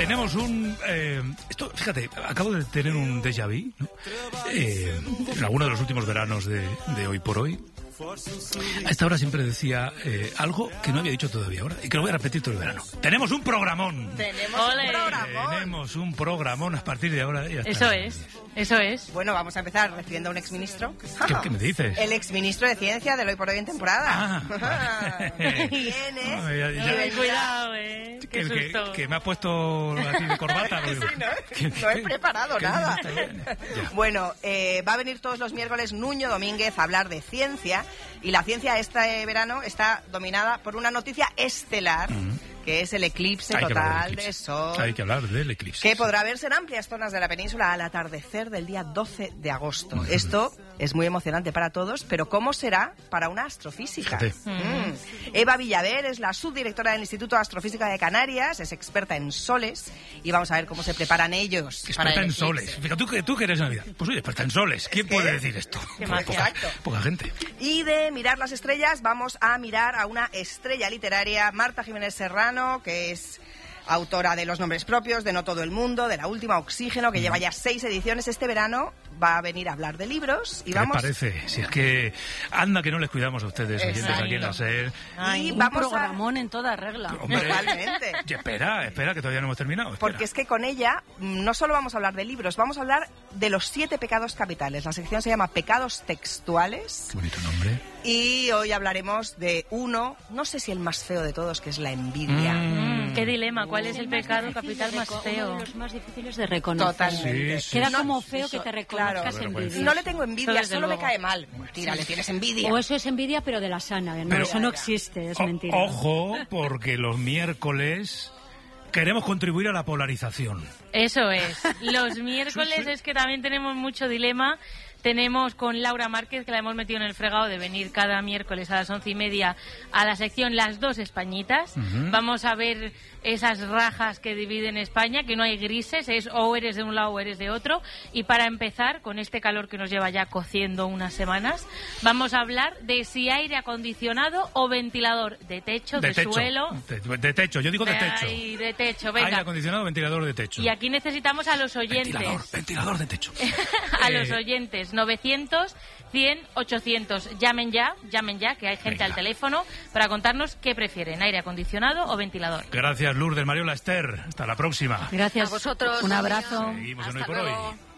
Tenemos un... esto, fíjate, acabo de tener un déjà vu, ¿no? En alguno de los últimos veranos de Hoy por Hoy. A esta hora siempre decía algo que no había dicho todavía ahora y que lo voy a repetir todo el verano. ¡Tenemos un programón! Tenemos un programón a partir de ahora. Ya está. Eso es. Bueno, vamos a empezar recibiendo a un exministro. ¿Qué me dices? El exministro de Ciencia del Hoy por Hoy en temporada. Viene. Cuidado, Qué susto. Que me ha puesto aquí de corbata. Sí, no he preparado nada. Bueno, va a venir todos los miércoles Nuño Domínguez a hablar de ciencia. Y la ciencia este verano está dominada por una noticia estelar, que es el eclipse total de Sol. Hay que hablar del eclipse. Que podrá verse en amplias zonas de la península al atardecer del día 12 de agosto. Esto es muy emocionante para todos, pero ¿cómo será para una astrofísica? Eva Villaver es la subdirectora del Instituto de Astrofísica de Canarias, es experta en soles, y vamos a ver cómo se preparan ellos. Experta en soles. Fíjate, tú que eres Navidad. Pues soy experta en soles. ¿Quién puede decir esto? Poca gente. Y de mirar las estrellas, vamos a mirar a una estrella literaria, Marta Jiménez Serrano, que es autora de Los nombres propios, de No todo el mundo, de La última Oxígeno, que lleva ya 6 ediciones. Este verano va a venir a hablar de libros y vamos... ¿Qué me parece? Si es que anda que no les cuidamos a ustedes, oyentes aquí en la SER. Y un programón en toda regla. Hombre, totalmente. Espera, que todavía no hemos terminado. Porque es que con ella no solo vamos a hablar de libros, vamos a hablar de los 7 pecados capitales. La sección se llama Pecados Textuales. Qué bonito nombre. Y hoy hablaremos de uno, no sé si el más feo de todos, que es la envidia. Qué dilema, ¿cuál es el pecado capital más feo? Uno de los más difíciles de reconocer. Totalmente. Queda como feo que te reconozcas envidia. No le tengo envidia, solo me cae mal. Mentira, le tienes envidia. O eso es envidia, pero de la sana. No, eso no existe, es mentira. Ojo, porque los miércoles... queremos contribuir a la polarización. Eso es. Los miércoles es que también tenemos mucho dilema. Tenemos con Laura Márquez, que la hemos metido en el fregado de venir cada miércoles a las 11:30 a la sección Las Dos Españitas. Vamos a ver esas rajas que dividen España, que no hay grises, es o eres de un lado o eres de otro. Y para empezar, con este calor que nos lleva ya cociendo unas semanas, vamos a hablar de si aire acondicionado o ventilador, de techo, de suelo... De techo, yo digo de techo. De techo, venga. Aire acondicionado, ventilador de techo. Y aquí necesitamos a los oyentes. Ventilador de techo. A los oyentes. 900 100 800. Llamen ya, que hay gente al teléfono para contarnos qué prefieren, aire acondicionado o ventilador. Gracias, Lourdes, Mariola, Esther. Hasta la próxima. Gracias a vosotros. Un abrazo. Seguimos en Hoy por Hoy.